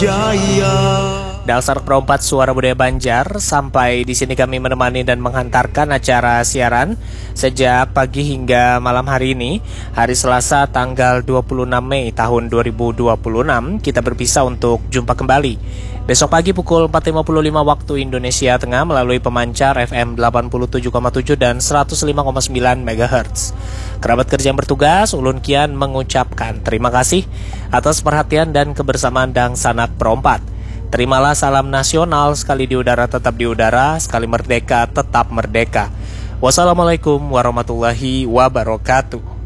Dalsar Perompat Suara Budaya Banjar, sampai di sini kami menemani dan menghantarkan acara siaran sejak pagi hingga malam hari ini, hari Selasa tanggal 26 Mei tahun 2026. Kita berpisah untuk jumpa kembali besok pagi pukul 4.55 waktu Indonesia Tengah melalui pemancar FM 87,7 dan 105,9 MHz. Kerabat kerja yang bertugas, ulun kian mengucapkan terima kasih atas perhatian dan kebersamaan Dang Sanak Perompat. Terimalah salam nasional, sekali di udara tetap di udara, sekali merdeka tetap merdeka. Wassalamualaikum warahmatullahi wabarakatuh.